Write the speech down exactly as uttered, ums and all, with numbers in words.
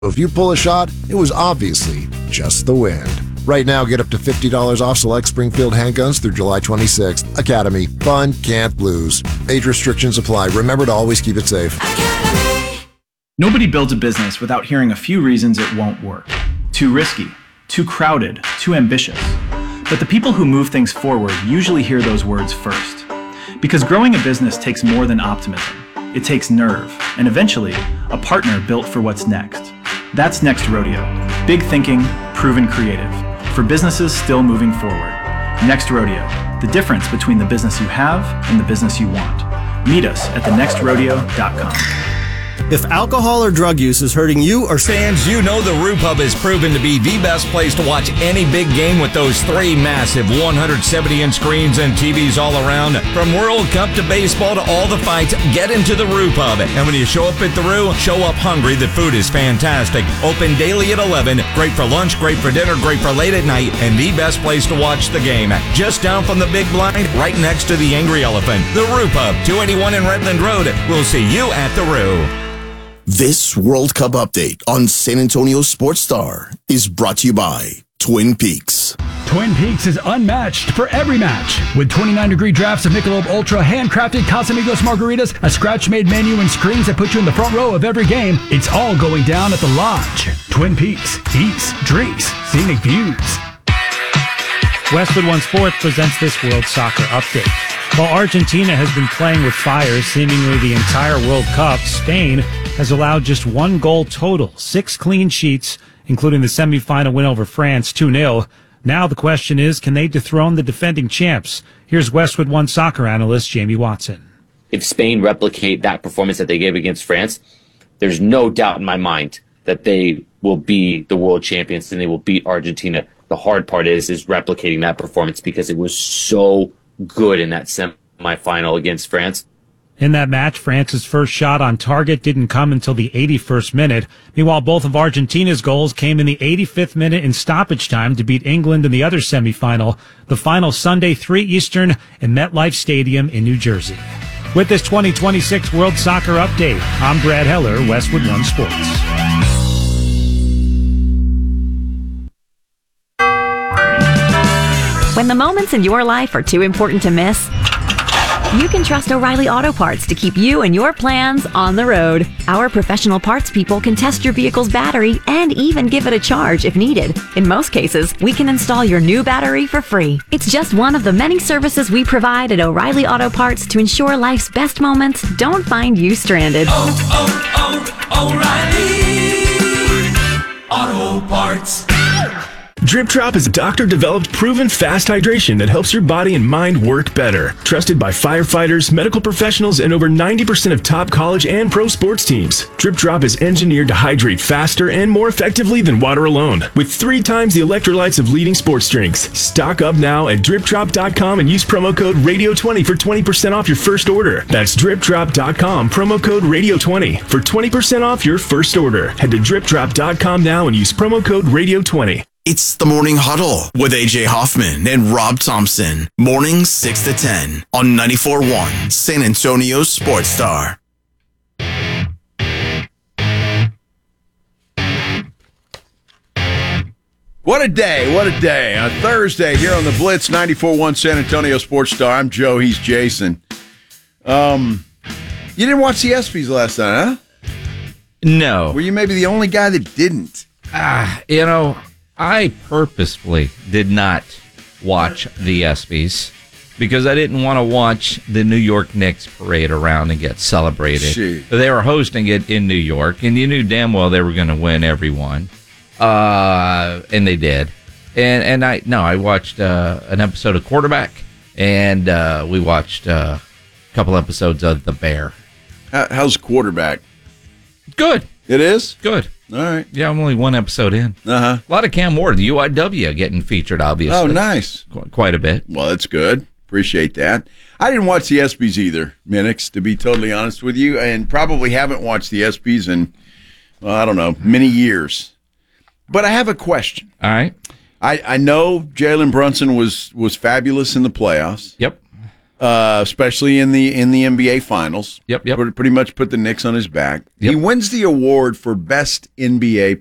If you pull a shot, it was obviously just the wind. Right now, get up to fifty dollars off select Springfield handguns through July twenty-sixth. Academy. Fun can't lose. Age restrictions apply. Remember to always keep it safe. Academy. Nobody builds a business without hearing a few reasons it won't work. Too risky, too crowded, too ambitious. But the people who move things forward usually hear those words first. Because growing a business takes more than optimism. It takes nerve, and eventually, a partner built for what's next. That's Next Rodeo. Big thinking, proven creative. For businesses still moving forward. Next Rodeo. The difference between the business you have and the business you want. Meet us at the next rodeo dot com. If alcohol or drug use is hurting you or fans, you know the Roo Pub has proven to be the best place to watch any big game with those three massive one hundred seventy inch screens and T Vs all around. From World Cup to baseball to all the fights, get into the Roo Pub. And when you show up at the Roo, show up hungry. The food is fantastic. Open daily at eleven. Great for lunch, great for dinner, great for late at night, and the best place to watch the game. Just down from the big blind, right next to the Angry Elephant. The Roo Pub, two eighty-one in Redland Road. We'll see you at the Roo. This World Cup update on San Antonio Sports Star is brought to you by Twin Peaks. Twin Peaks is unmatched for every match. With twenty-nine degree drafts of Michelob Ultra, handcrafted Casamigos margaritas, a scratch-made menu, and screens that put you in the front row of every game, it's all going down at the Lodge. Twin Peaks. Eats, drinks, scenic views. Westwood One Sports presents this World Soccer update. While Argentina has been playing with fire seemingly the entire World Cup, Spain has allowed just one goal total, six clean sheets, including the semifinal win over France, two nil. Now the question is, can they dethrone the defending champs? Here's Westwood One soccer analyst Jamie Watson. If Spain replicate that performance that they gave against France, there's no doubt in my mind that they will be the world champions and they will beat Argentina. The hard part is, is replicating that performance because it was so good in that semifinal against France. In that match, France's first shot on target didn't come until the eighty-first minute. Meanwhile, both of Argentina's goals came in the eighty-fifth minute in stoppage time to beat England in the other semifinal. The final Sunday, three Eastern, in MetLife Stadium in New Jersey. With this twenty twenty-six World Soccer Update, I'm Brad Heller, Westwood One Sports. When the moments in your life are too important to miss, you can trust O'Reilly Auto Parts to keep you and your plans on the road. Our professional parts people can test your vehicle's battery and even give it a charge if needed. In most cases, we can install your new battery for free. It's just one of the many services we provide at O'Reilly Auto Parts to ensure life's best moments don't find you stranded. Oh, oh, oh, O'Reilly Auto Parts. Drip Drop is a doctor-developed, proven fast hydration that helps your body and mind work better. Trusted by firefighters, medical professionals, and over ninety percent of top college and pro sports teams. Drip Drop is engineered to hydrate faster and more effectively than water alone, with three times the electrolytes of leading sports drinks. Stock up now at drip drop dot com and use promo code radio twenty for twenty percent off your first order. That's drip drop dot com, promo code radio twenty for twenty percent off your first order. Head to drip drop dot com now and use promo code radio twenty. It's the Morning Huddle with A J Hoffman and Rob Thompson. Mornings six to ten on ninety-four point one San Antonio Sports Star. What a day, what a day. On Thursday here on the Blitz, ninety-four point one San Antonio Sports Star. I'm Joe, he's Jason. Um, you didn't watch the ESPYs last night, huh? No. Were you maybe the only guy that didn't? Ah, you know, I purposefully did not watch the ESPYs because I didn't want to watch the New York Knicks parade around and get celebrated. Shoot. They were hosting it in New York, and you knew damn well they were going to win every one. Uh, and they did. And and I no, I watched uh, an episode of Quarterback, and uh, we watched uh, a couple episodes of The Bear. How, how's Quarterback? Good. It is? Good. All right. Yeah, I'm only one episode in. Uh-huh. A lot of Cam Ward, the U I W, getting featured, obviously. Oh, nice. Qu- quite a bit. Well, that's good. Appreciate that. I didn't watch the ESPYs either, Minix, to be totally honest with you, and probably haven't watched the ESPYs in, well, I don't know, many years. But I have a question. All right. I, I know Jalen Brunson was, was fabulous in the playoffs. Yep. uh, especially in the in the N B A Finals. Yep, yep. Pretty much put the Knicks on his back. Yep. He wins the award for best N B A